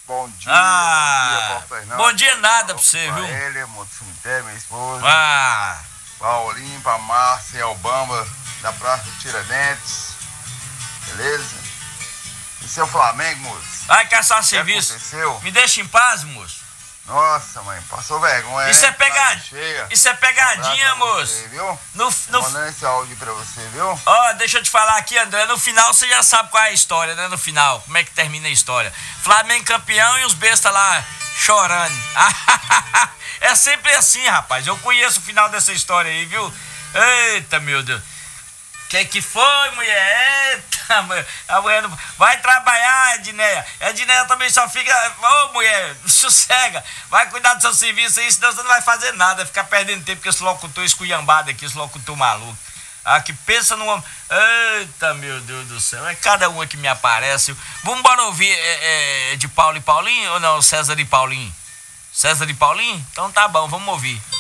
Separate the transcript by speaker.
Speaker 1: Bom dia,
Speaker 2: Paulo
Speaker 1: Fernando.
Speaker 2: Bom dia nada pra você,
Speaker 1: pra
Speaker 2: viu?
Speaker 1: ele, amor do cemitério, minha esposa.
Speaker 2: Ah,
Speaker 1: Paulinho, pra Márcia e Albamba, da Praça Tiradentes. Beleza? E seu Flamengo, moço?
Speaker 2: vai caçar
Speaker 1: O que
Speaker 2: serviço.
Speaker 1: aconteceu?
Speaker 2: Me deixa em paz, moço.
Speaker 1: Nossa, mãe, passou vergonha.
Speaker 2: Isso é
Speaker 1: Tá
Speaker 2: pegadinha. Isso é pegadinha,
Speaker 1: Abraço pra
Speaker 2: moço.
Speaker 1: Você, viu?
Speaker 2: No,
Speaker 1: Mandando esse áudio pra você, viu?
Speaker 2: Ó, deixa eu te falar aqui, André, no final você já sabe qual é a história, né? No final, como é que termina a história. Flamengo campeão e os bestas lá chorando. É sempre assim, rapaz. Eu conheço o final dessa história aí, viu? Eita, meu Deus. Que foi, mulher? Eita, a mulher não... Vai trabalhar, Edneia. Edneia também só fica... Ô, mulher, sossega. Vai cuidar do seu serviço aí, senão você não vai fazer nada. Vai ficar perdendo tempo com esse locutor esculhambado aqui, esse locutor maluco. Ah, que pensa no homem... Eita, meu Deus do céu. É cada uma que me aparece. Vamos embora ouvir de Paulo e Paulinho ou não? César e Paulinho? César e Paulinho? Então tá bom, vamos ouvir.